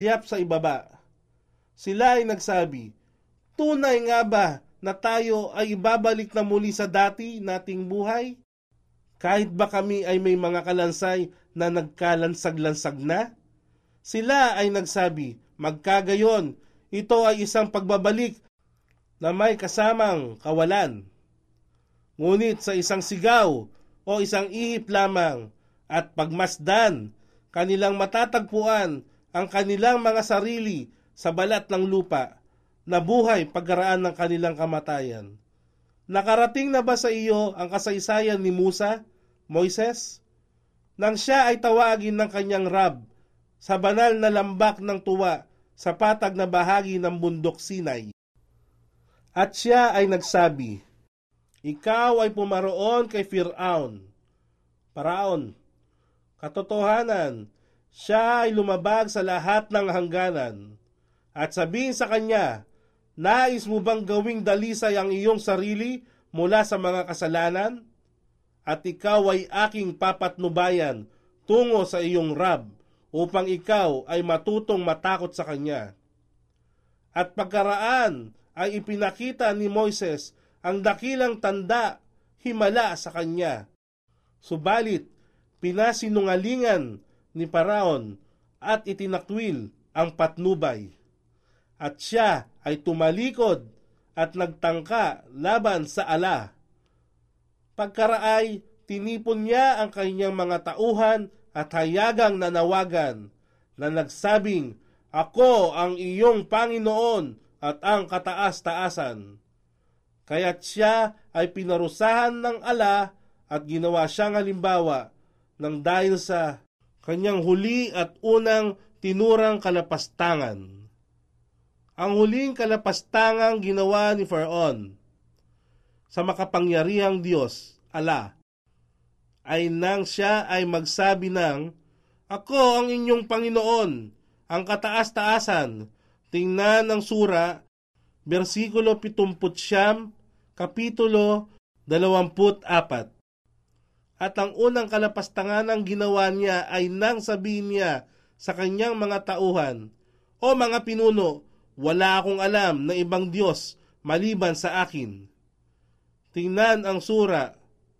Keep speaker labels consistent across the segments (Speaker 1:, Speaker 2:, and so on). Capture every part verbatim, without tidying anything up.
Speaker 1: Hiyap sa ibaba. Sila ay nagsabi, tunay nga ba na tayo ay ibabalik na muli sa dati nating buhay? Kahit ba kami ay may mga kalansay na nagkalansag-lansag na? Sila ay nagsabi, magkagayon, ito ay isang pagbabalik na may kasamang kawalan. Ngunit sa isang sigaw o isang ihip lamang at pagmasdan, kanilang matatagpuan ang kanilang mga sarili sa balat ng lupa na buhay pagkaraan ng kanilang kamatayan. Nakarating na ba sa iyo ang kasaysayan ni Musa, Moises? Nang siya ay tawagin ng kanyang Rab sa banal na lambak ng tuwa sa patag na bahagi ng bundok Sinai. At siya ay nagsabi, ikaw ay pumaroon kay Firaun. Paraon, katotohanan, siya ay lumabag sa lahat ng hangganan. At sabihin sa kanya, nais mo bang gawing dalisay ang iyong sarili mula sa mga kasalanan? At ikaw ay aking papatnubayan tungo sa iyong Rab, upang ikaw ay matutong matakot sa kanya. At pagkaraan ay ipinakita ni Moises ang dakilang tanda himala sa kanya. Subalit, pinasinungalingan ni Paraon at itinakwil ang patnubay. At siya ay tumalikod at nagtangka laban sa ala. Pagkaraay, tinipon niya ang kanyang mga tauhan at hayagang nanawagan na nagsabing, ako ang iyong Panginoon at ang kataas-taasan. Kaya't siya ay pinarusahan ng ala at ginawa siyang halimbawa ng dahil sa kanyang huli at unang tinurang kalapastangan. Ang huling kalapastangang ginawa ni Faraon sa makapangyarihang Diyos, ala, ay nang siya ay magsabi ng, ako ang inyong Panginoon, ang kataas-taasan. Tingnan ang sura, versikulo pitungput siyam, kapitulo dalawamput apat. At ang unang kalapastangan ng ginawa niya ay nang sabihin niya sa kanyang mga tauhan, o mga pinuno, wala akong alam na ibang Diyos maliban sa akin. Tingnan ang sura,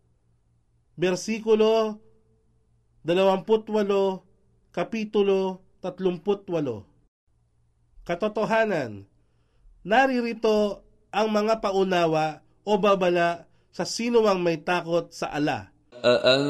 Speaker 1: versikulo dalawamput walo, kapitulo tatlumput walo. Katotohanan, naririto ang mga paunawa o babala sa sinuwang may takot sa ala.